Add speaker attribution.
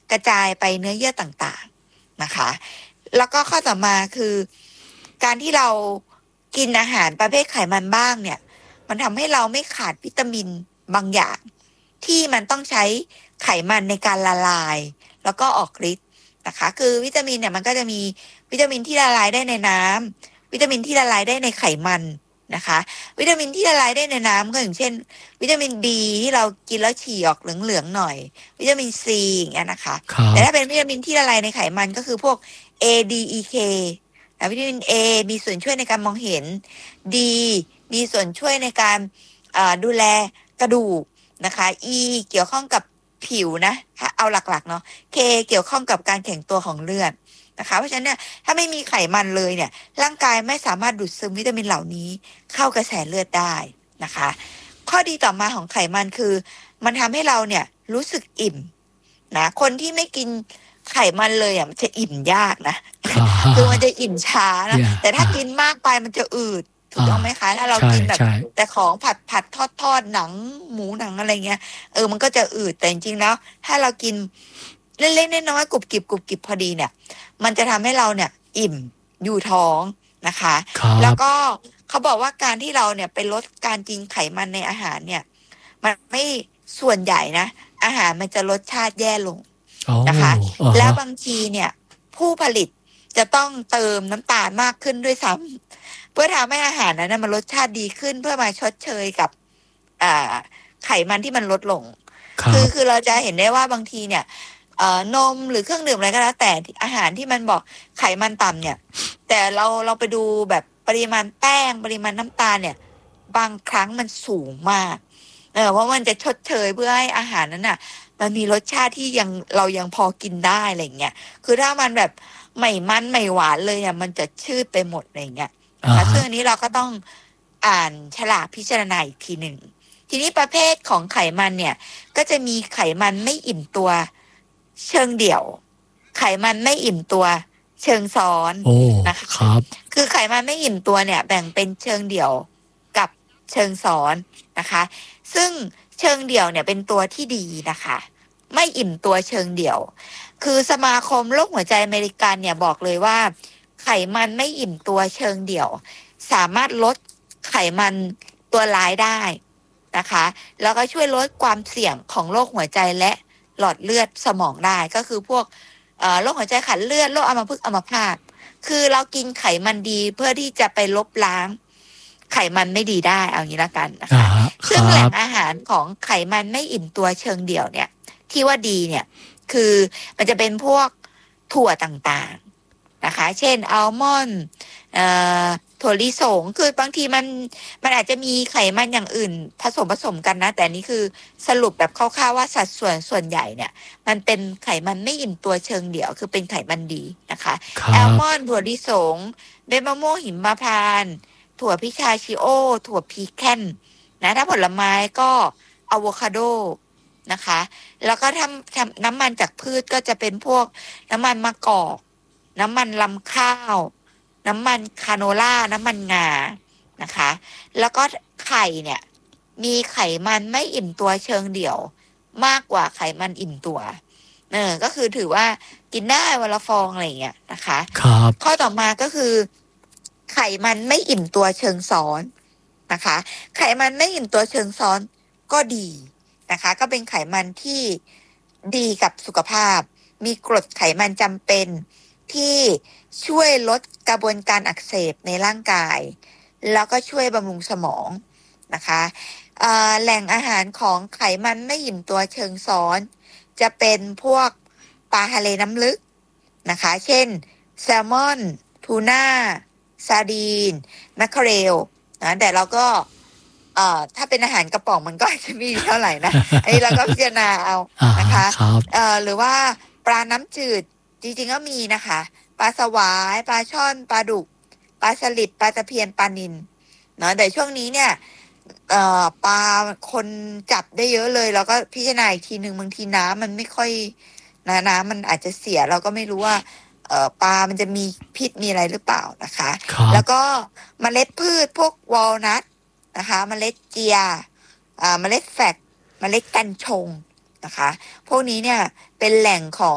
Speaker 1: กระจายไปเนื้อเยื่อต่างๆนะคะแล้วก็ข้อต่อมาคือการที่เรากินอาหารประเภทไขมันบ้างเนี่ยมันทำให้เราไม่ขาดวิตามินบางอย่างที่มันต้องใช้ไขมันในการละลายแล้วก็ออกฤทธิ์นะคะคือวิตามินเนี่ยมันก็จะมีวิตามินที่ละลายได้ในน้ำวิตามินที่ละลายได้ในไขมันนะคะวิตามินที่ละลายได้ในน้ำก็อย่างเช่นวิตามินดีที่เรากินแล้วฉี่ออกเหลืองๆหน่อยวิตามินซีอย่างเงี้ยนะคะแต่ถ้าเป็นวิตามินที่ละลายในไขมันก็คือพวก A D E K วิตามิน A มีส่วนช่วยในการมองเห็น D มีส่วนช่วยในการดูแลกระดูกนะคะ E เกี่ยวข้องกับผิวนะถ้าเอาหลักๆเนาะ K เกี่ยวข้องกับการแข็งตัวของเลือดนะคะเพราะฉะนั้นเนี่ยถ้าไม่มีไขมันเลยเนี่ยร่างกายไม่สามารถดูดซึมวิตามินเหล่านี้เข้ากระแสเลือดได้นะคะข้อดีต่อมาของไขมันคือมันทำให้เราเนี่ยรู้สึกอิ่มนะคนที่ไม่กินไขมันเลยอ่ะมันจะอิ่มยากนะคือมันจะอิ่มช้านะแต่ถ้ากินมากไปมันจะอืดถูกต้องไหมคะถ้าเรากินแบบแต่ของผัดทอดหนังหมูหนังอะไรเงี้ยมันก็จะอืดแต่จริงๆแล้วถ้าเรากินเล็กๆน้อยๆกรุบกริบพอดีเนี่ยมันจะทำให้เราเนี่ยอิ่มอยู่ท้องนะคะแล้วก็เขาบอกว่าการที่เราเนี่ยไปลดการกินไขมันในอาหารเนี่ยมันไม่ส่วนใหญ่นะอาหารมันจะรสชาติแย่ลงนะคะแล้วบางทีเนี่ยผู้ผลิตจะต้องเติมน้ำตาลมากขึ้นด้วยซ้ำเพื่อทำให้อาหารนั้นมันรสชาติดีขึ้นเพื่อมาชดเชยกับไขมันที่มันลดลงคือเราจะเห็นได้ว่าบางทีเนี่ยนมหรือเครื่องดื่มอะไรก็แล้วแต่อาหารที่มันบอกไขมันต่ำเนี่ยแต่เราไปดูแบบปริมาณแป้งปริมาณน้ำตาลเนี่ยบางครั้งมันสูงมากเพราะมันจะชดเชยเพื่อให้อาหารนั้นน่ะมันมีรสชาติที่เรายังพอกินได้อะไรเงี้ยคือถ้ามันแบบไม่มันไม่หวานเลยเนี่ยมันจะชืดไปหมดอะไรเงี้ยนะคะซึ่งอันนี้เราก็ต้องอ่านฉลากพิจารณาอีกทีหนึ่งทีนี้ประเภทของไขมันเนี่ยก็จะมีไขมันไม่อิ่มตัวเชิงเดี่ยวไขมันไม่อิ่มตัวเชิงซ้อนนะคะคือไขมันไม่อิ่มตัวเนี่ยแบ่งเป็นเชิงเดี่ยวกับเชิงซ้อนนะคะซึ่งเชิงเดี่ยวเนี่ยเป็นตัวที่ดีนะคะไม่อิ่มตัวเชิงเดี่ยวคือสมาคมโรคหัวใจอเมริกันเนี่ยบอกเลยว่าไขมันไม่อิ่มตัวเชิงเดี่ยวสามารถลดไขมันตัวร้ายได้นะคะแล้วก็ช่วยลดความเสี่ยงของโรคหัวใจและหลอดเลือดสมองได้ก็คือพวกโรคหัวใจขาดเลือดโรคอัมพฤกษ์อัมพาตคือเรากินไขมันดีเพื่อที่จะไปลบล้างไขมันไม่ดีได้เอางี้ละกันนะคะซึ่งแหล่งอาหารของไขมันไม่อิ่มตัวเชิงเดี่ยวเนี่ยที่ว่าดีเนี่ยคือมันจะเป็นพวกถั่วต่างๆนะคะเช่นอัลมอนด์ถั่วลิสงคือบางทีมันอาจจะมีไขมันอย่างอื่นผสมกันนะแต่นี่คือสรุปแบบคร่าวๆว่าสัดส่วนใหญ่เนี่ยมันเป็นไขมันไม่อิ่มตัวเชิงเดี่ยวคือเป็นไขมันดีนะคะอัลมอนด์ถั่วลิสงเม็ดมะม่วงหิมพานต์ถั่วพิชาชิโอถั่วพีแคนนะถ้าผลไม้ก็อะโวคาโดนะคะแล้วก็ทำน้ำมันจากพืชก็จะเป็นพวกน้ำมันมะกอกน้ำมันลำข้าวน้ำมันคาโนล่าน้ำมันงานะคะแล้วก็ไข่เนี่ยมีไขมันไม่อิ่มตัวเชิงเดี่ยวมากกว่าไขมันอิ่มตัวก็คือถือว่ากินได้วันละฟองอะไรอย่างเงี้ยนะคะข้อต่อมาก็คือไขมันไม่อิ่มตัวเชิงซ้อนนะคะไขมันไม่อิ่มตัวเชิงซ้อนก็ดีนะคะก็เป็นไขมันที่ดีกับสุขภาพมีกรดไขมันจำเป็นที่ช่วยลดกระบวนการอักเสบในร่างกายแล้วก็ช่วยบำรุงสมองนะคะแหล่งอาหารของไขมันไม่อิ่มตัวเชิงซ้อนจะเป็นพวกปลาทะเลน้ำลึกนะคะเช่นแซลมอนทูน่าซาร์ดีนแมคเคอเรลนะแต่เราก็ถ้าเป็นอาหารกระป๋องมันก็อาจจะมีเท่าไหร่นะอันนี้เราก็พิจารณาเอานะคะหรือว่าปลาน้ำจืดจริงๆก็มีนะคะปลาสวายปลาช่อนปลาดุกปลาสลิดปลาตะเพียนปลานิลเนาะแต่ช่วงนี้เนี่ยปลาคนจับได้เยอะเลยแล้วก็พิจารณาอีกทีนึงบางทีน้ำมันไม่ค่อยน้ำมันอาจจะเสียเราก็ไม่รู้ว่าปลามันจะมีพิษมีอะไรหรือเปล่านะคะแล้วก็เมล็ดพืชพวกวอลนัทนะคะเมล็ดเจียเมล็ดแฟกเมล็ดกัญชงนะคะพวกนี้เนี่ยเป็นแหล่งของ